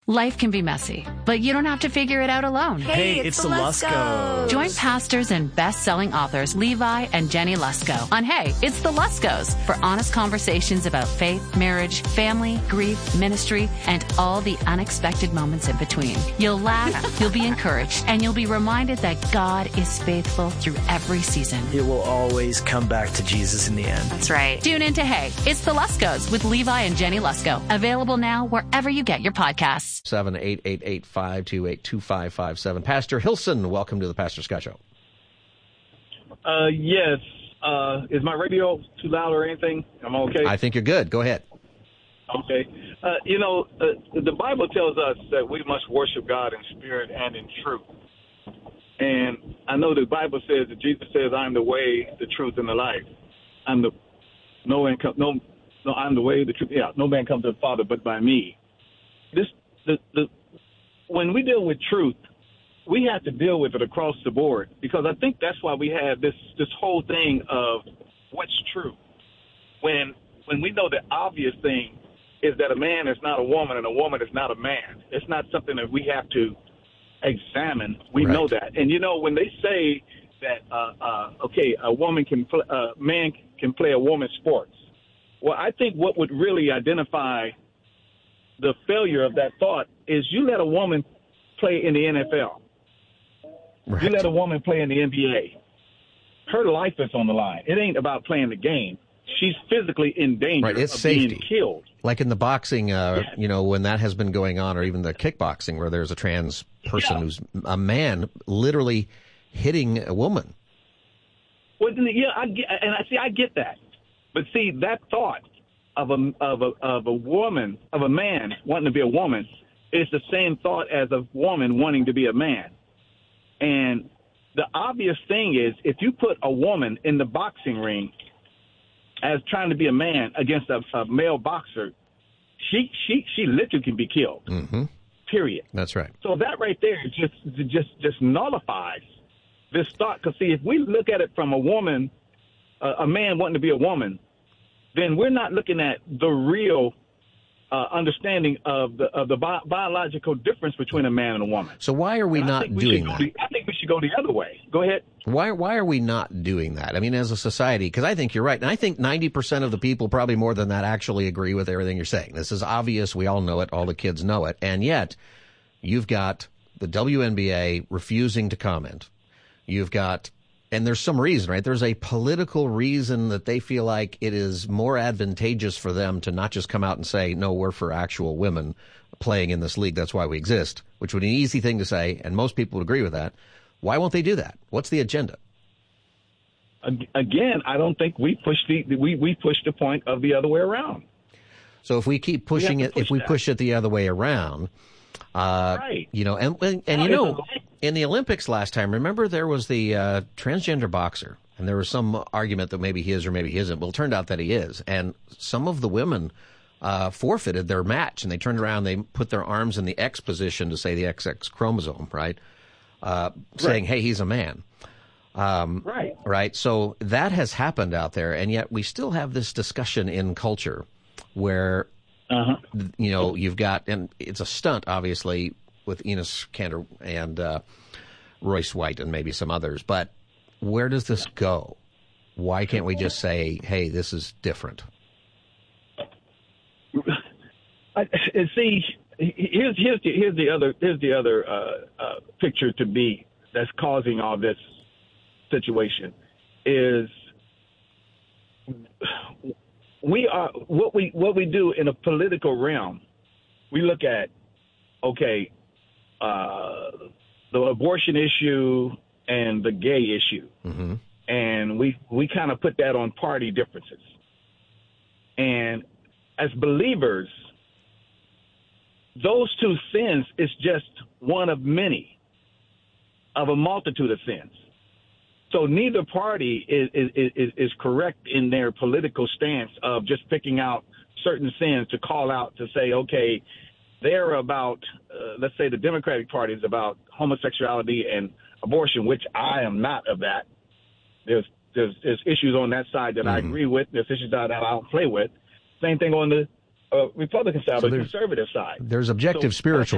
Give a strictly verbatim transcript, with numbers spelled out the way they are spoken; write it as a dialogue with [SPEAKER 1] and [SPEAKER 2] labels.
[SPEAKER 1] Life can be messy, but you don't have to figure it out alone.
[SPEAKER 2] Hey,
[SPEAKER 3] Hey,
[SPEAKER 2] it's,
[SPEAKER 3] it's
[SPEAKER 2] the
[SPEAKER 3] the
[SPEAKER 2] Luskos.
[SPEAKER 1] Join pastors and best-selling authors Levi and Jenny Lusko on Hey, It's the Luskos for honest conversations about faith, marriage, family, grief, ministry, and all the unexpected moments in between. You'll laugh, you'll be encouraged, and you'll be reminded that God is faithful through every season.
[SPEAKER 2] It will always come back to Jesus in the end.
[SPEAKER 1] That's right. Tune in to Hey, It's the Luskos with Levi and Jenny Lusko. Available now wherever you get your podcasts.
[SPEAKER 4] seven eight eight eight, five two eight, two five five seven. Pastor Hilson, welcome to the Pastor Scott Show.
[SPEAKER 5] Uh, yes. Uh, is my radio too loud or anything? Am I okay?
[SPEAKER 4] I think you're good. Go ahead.
[SPEAKER 5] Okay. Uh, you know, uh, the Bible tells us that we must worship God in spirit and in truth. And I know the Bible says that Jesus says, "I'm the way, the truth, and the life." I'm the no one come, no no I'm the way, the truth. Yeah, no man comes to the Father but by me. This the the when we deal with truth, we have to deal with it across the board, because I think that's why we have this this whole thing of what's true. When when we know the obvious thing is that a man is not a woman and a woman is not a man. It's not something that we have to examine. We
[SPEAKER 4] Right.
[SPEAKER 5] know that. And you know, when they say that uh, uh, okay, a woman can play, uh, man can play a woman's sports. Well, I think what would really identify the failure of that thought is you let a woman play in the N F L.
[SPEAKER 4] Right.
[SPEAKER 5] You let a woman play in the N B A. Her life is on the line. It ain't about playing the game. She's physically in danger
[SPEAKER 4] Right, it's
[SPEAKER 5] of
[SPEAKER 4] safety.
[SPEAKER 5] being killed.
[SPEAKER 4] Like in the boxing, uh,
[SPEAKER 5] Yeah.
[SPEAKER 4] you know, when that has been going on, or even the kickboxing where there's a trans person
[SPEAKER 5] Yeah.
[SPEAKER 4] who's a man literally hitting a woman.
[SPEAKER 5] Well, then, yeah, I get, and I see, I get that, but see, that thought of a of a of a woman of a man wanting to be a woman is the same thought as a woman wanting to be a man. And the obvious thing is, if you put a woman in the boxing ring as trying to be a man against a, a male boxer, she she she literally can be killed.
[SPEAKER 4] Mm-hmm.
[SPEAKER 5] Period.
[SPEAKER 4] That's right.
[SPEAKER 5] So that right there just just just nullifies this thought. Because see, if we look at it from a woman, uh, a man wanting to be a woman, then we're not looking at the real uh, understanding of the of the bi- biological difference between a man and a woman.
[SPEAKER 4] So why are we
[SPEAKER 5] And I
[SPEAKER 4] not
[SPEAKER 5] think we
[SPEAKER 4] doing
[SPEAKER 5] should go
[SPEAKER 4] that?
[SPEAKER 5] the- I think we should go the other way. Go ahead.
[SPEAKER 4] Why why are we not doing that? I mean, as a society, because I think you're right. And I think ninety percent of the people, probably more than that, actually agree with everything you're saying. This is obvious. We all know it. All the kids know it. And yet you've got the W N B A refusing to comment. You've got, and there's some reason, right? There's a political reason that they feel like it is more advantageous for them to not just come out and say, no, we're for actual women playing in this league. That's why we exist, which would be an easy thing to say. And most people would agree with that. Why won't they do that? What's the agenda?
[SPEAKER 5] Again, I don't think we push the we we push the point of the other way around.
[SPEAKER 4] So if we keep pushing
[SPEAKER 5] We have
[SPEAKER 4] it,
[SPEAKER 5] to
[SPEAKER 4] if
[SPEAKER 5] push
[SPEAKER 4] we
[SPEAKER 5] that.
[SPEAKER 4] push it the other way around, uh,
[SPEAKER 5] Right.
[SPEAKER 4] you know, and and, and you
[SPEAKER 5] No,
[SPEAKER 4] know,
[SPEAKER 5] it's a-
[SPEAKER 4] in the Olympics last time, remember there was the uh, transgender boxer, and there was some argument that maybe he is or maybe he isn't. Well, it turned out that he is, and some of the women uh, forfeited their match, and they turned around, they put their arms in the X position to say the X X chromosome, right? Uh, saying, hey, he's a man. Um,
[SPEAKER 5] Right.
[SPEAKER 4] Right. So that has happened out there, and yet we still have this discussion in culture where,
[SPEAKER 5] Uh-huh.
[SPEAKER 4] you know, you've got, and it's a stunt, obviously, with Enos Kanter and uh, Royce White and maybe some others. But where does this go? Why can't we just say, hey, this is different?
[SPEAKER 5] I, and see, here's here's the here's the other here's the other uh, uh, picture to be that's causing all this situation is we are what we what we do in a political realm. We look at okay, uh, the abortion issue and the gay issue,
[SPEAKER 4] Mm-hmm.
[SPEAKER 5] and we we kind of put that on party differences. And as believers, those two sins is just one of many, of a multitude of sins. So neither party is is, is, is correct in their political stance of just picking out certain sins to call out to say, okay, they're about, uh, let's say the Democratic Party is about homosexuality and abortion, which I am not of that. There's there's, there's issues on that side that I
[SPEAKER 4] Mhm.
[SPEAKER 5] agree with. There's issues that I don't play with. Same thing on the uh, Republican side,
[SPEAKER 4] So
[SPEAKER 5] or the
[SPEAKER 4] there's-
[SPEAKER 5] conservative side.
[SPEAKER 4] There's objective
[SPEAKER 5] So-
[SPEAKER 4] spiritual